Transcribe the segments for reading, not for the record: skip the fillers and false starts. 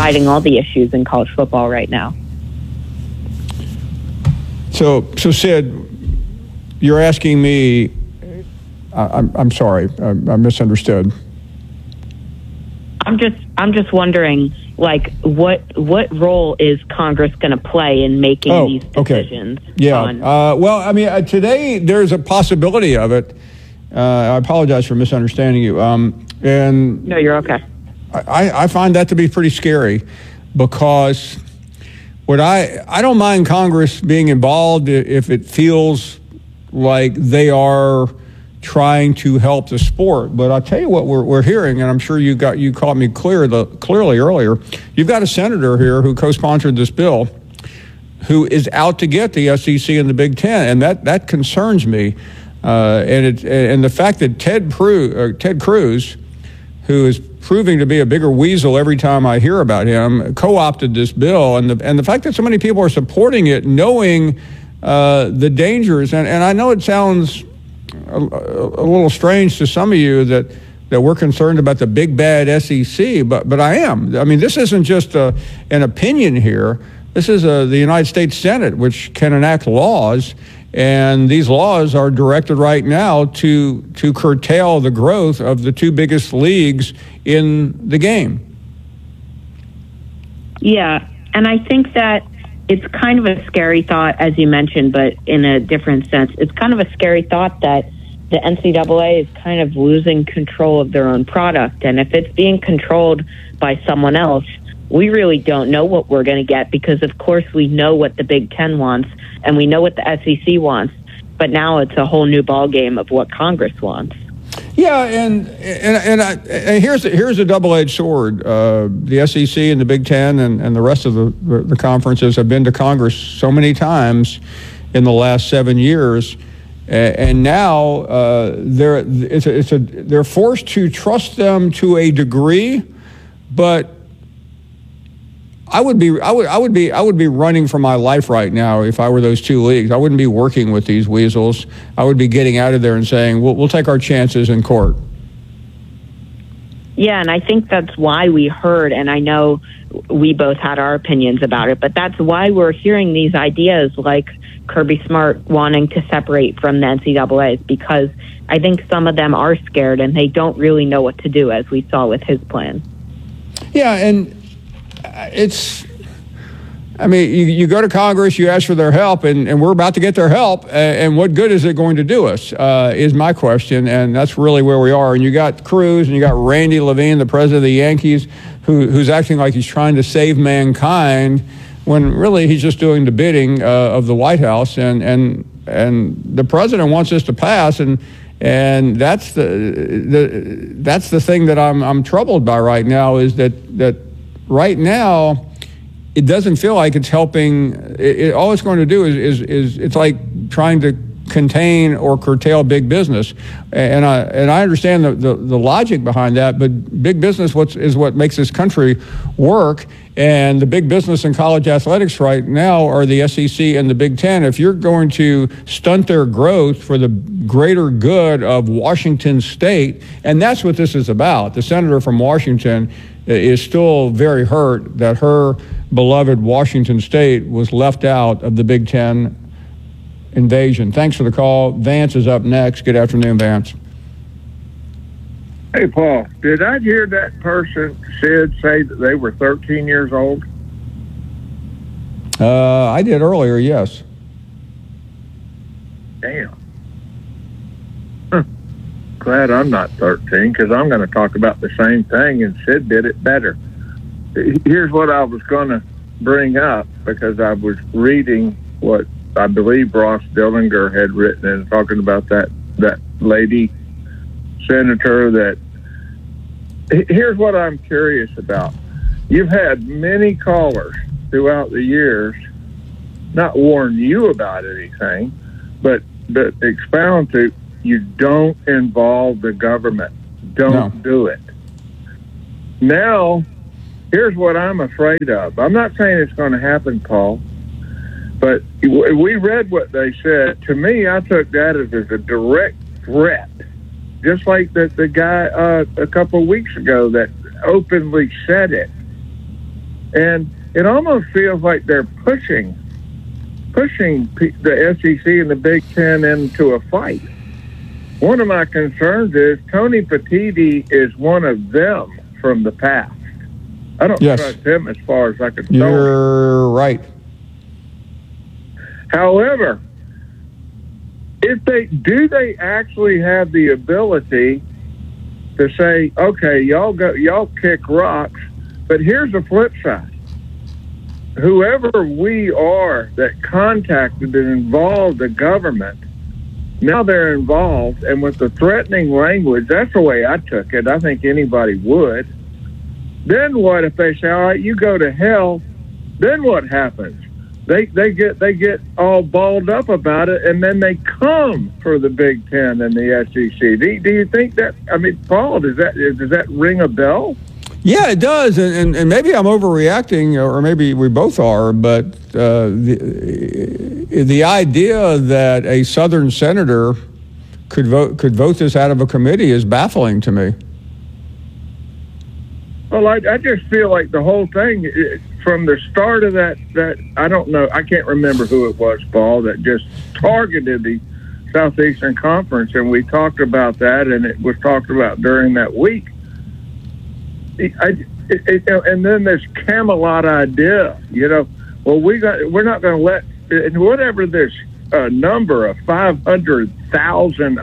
deciding all the issues in college football right now. So Sid, you're asking me. I'm sorry, I misunderstood. I'm just wondering, like, what role is Congress going to play in making these decisions? Okay. Yeah. Well, I mean, today there's a possibility of it. I apologize for misunderstanding you. And no, you're okay. I find that to be pretty scary, because I don't mind Congress being involved if it feels like they are trying to help the sport. But I'll tell you what we're hearing, and I'm sure you caught me clearly earlier. You've got a senator here who co-sponsored this bill who is out to get the SEC and the Big Ten, and that concerns me. And the fact that Ted Cruz, who is proving to be a bigger weasel every time I hear about him, co-opted this bill, and the fact that so many people are supporting it, knowing the dangers, and I know it sounds a little strange to some of you that we're concerned about the big bad SEC, but I am. I mean, this isn't just an opinion here. This is the United States Senate, which can enact laws, and these laws are directed right now to curtail the growth of the two biggest leagues in the game. Yeah, and I think that it's kind of a scary thought, as you mentioned, but in a different sense. It's kind of a scary thought that the NCAA is kind of losing control of their own product. And if it's being controlled by someone else, we really don't know what we're going to get, because, of course, we know what the Big Ten wants and we know what the SEC wants. But now it's a whole new ballgame of what Congress wants. Yeah, and here's a double-edged sword. The SEC and the Big Ten and the rest of the conferences have been to Congress so many times in the last 7 years, and now they're forced to trust them to a degree, but I would be running for my life right now if I were those two leagues. I wouldn't be working with these weasels. I would be getting out of there and saying, we'll take our chances in court. Yeah, and I think that's why we heard, and I know we both had our opinions about it, but that's why we're hearing these ideas like Kirby Smart wanting to separate from the NCAA, because I think some of them are scared and they don't really know what to do, as we saw with his plan. Yeah, and you go to Congress, you ask for their help, and we're about to get their help, and what good is it going to do us, is my question, and that's really where we are. And you got Cruz, and you got Randy Levine, the president of the Yankees, who's acting like he's trying to save mankind, when really he's just doing the bidding of the White House, and the president wants this to pass, and that's the thing that I'm troubled by right now, is that right now, it doesn't feel like it's helping. All it's going to do is it's like trying to contain or curtail big business, and I understand the logic behind that. But big business is what makes this country work, and the big business in college athletics right now are the SEC and the Big Ten. If you're going to stunt their growth for the greater good of Washington State, and that's what this is about. The senator from Washington is still very hurt that her beloved Washington State was left out of the Big Ten invasion. Thanks for the call. Vance is up next. Good afternoon, Vance. Hey, Paul, did I hear that person say that they were 13 years old? I did earlier, yes. Damn. Glad I'm not 13, because I'm going to talk about the same thing, and Sid did it better. Here's what I was going to bring up, because I was reading what I believe Ross Dillinger had written, and talking about that lady senator. That here's what I'm curious about. You've had many callers throughout the years not warn you about anything, but expound to, you don't involve the government. Don't do it. Now, here's what I'm afraid of. I'm not saying it's going to happen, Paul, but we read what they said. To me, I took that as a direct threat, just like the guy a couple of weeks ago that openly said it. And it almost feels like they're pushing the SEC and the Big Ten into a fight. One of my concerns is Tony Petitti is one of them from the past. I don't trust him as far as I can tell. You're right. However, if they actually have the ability to say, okay, y'all kick rocks, but here's the flip side. Whoever we are that contacted and involved the government, now they're involved, and with the threatening language, that's the way I took it. I think anybody would. Then what if they say, all right, you go to hell? Then what happens? They get all balled up about it, and then they come for the Big Ten and the SEC. Do you think that? I mean, Paul, does that ring a bell? Yeah, it does, and maybe I'm overreacting, or maybe we both are. But the idea that a Southern senator could vote this out of a committee is baffling to me. Well, I just feel like the whole thing, from the start of that I don't know, I can't remember who it was, Paul, that just targeted the Southeastern Conference, and we talked about that, and it was talked about during that week. And then this Camelot idea, well, we're not going to let, whatever this number of 500,000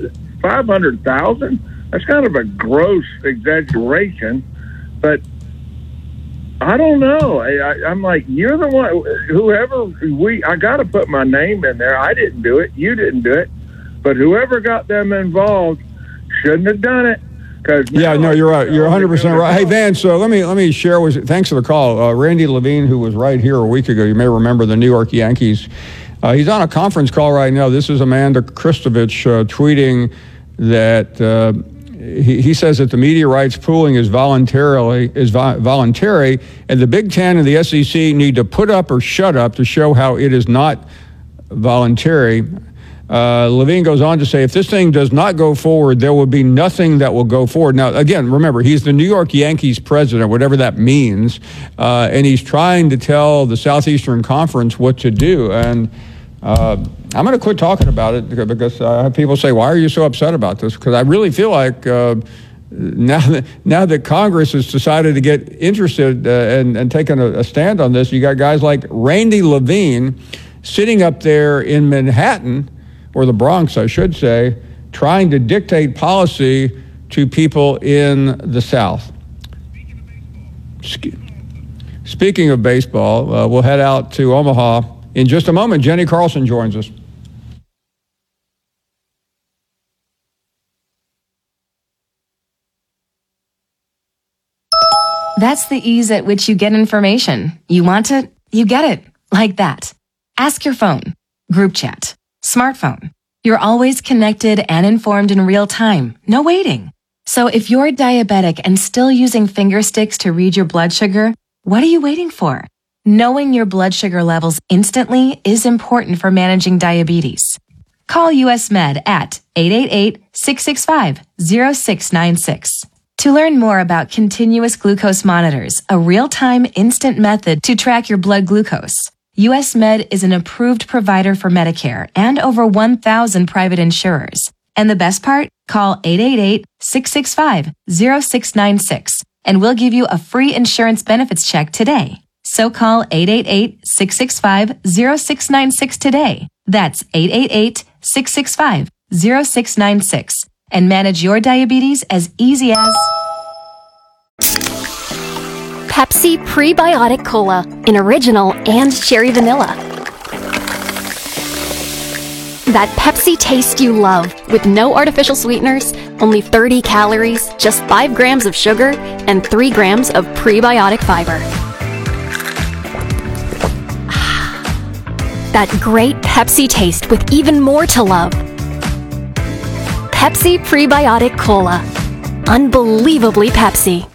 that's kind of a gross exaggeration. But I don't know. I'm like, you're the one, I got to put my name in there. I didn't do it. You didn't do it. But whoever got them involved shouldn't have done it. Yeah, no, you're right. You're 100% right. Hey, Van, so let me share thanks for the call. Randy Levine, who was right here a week ago, you may remember the New York Yankees. He's on a conference call right now. This is Amanda Kristovich tweeting that he says that the media rights pooling is voluntary, and the Big Ten and the SEC need to put up or shut up to show how it is not voluntary. Levine goes on to say, if this thing does not go forward, there will be nothing that will go forward. Now, again, remember, he's the New York Yankees president, whatever that means, and he's trying to tell the Southeastern Conference what to do. And I'm going to quit talking about it because I have people say, why are you so upset about this? Because I really feel like now that Congress has decided to get interested and taken a stand on this, you got guys like Randy Levine sitting up there in Manhattan, or the Bronx, I should say, trying to dictate policy to people in the South. Speaking of baseball, we'll head out to Omaha in just a moment. Jenny Carlson joins us. That's the ease at which you get information. You want it, you get it, like that. Ask your phone, group chat, smartphone. You're always connected and informed in real time. No waiting. So if you're diabetic and still using finger sticks to read your blood sugar, what are you waiting for? Knowing your blood sugar levels instantly is important for managing diabetes. Call US Med at 888-665-0696. To learn more about continuous glucose monitors, a real-time instant method to track your blood glucose, US Med is an approved provider for Medicare and over 1,000 private insurers. And the best part? Call 888-665-0696 and we'll give you a free insurance benefits check today. So call 888-665-0696 today. That's 888-665-0696 and manage your diabetes as easy as Pepsi Prebiotic Cola in original and cherry vanilla. That Pepsi taste you love with no artificial sweeteners, only 30 calories, just 5 grams of sugar, and 3 grams of prebiotic fiber. That great Pepsi taste with even more to love. Pepsi Prebiotic Cola. Unbelievably Pepsi.